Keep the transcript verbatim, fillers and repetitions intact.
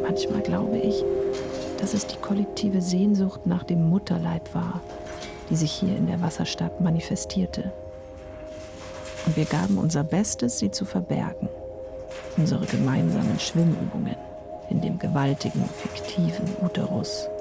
Manchmal glaube ich, dass es die kollektive Sehnsucht nach dem Mutterleib war, die sich hier in der Wasserstadt manifestierte. Und wir gaben unser Bestes, sie zu verbergen. Unsere gemeinsamen Schwimmübungen in dem gewaltigen, fiktiven Uterus.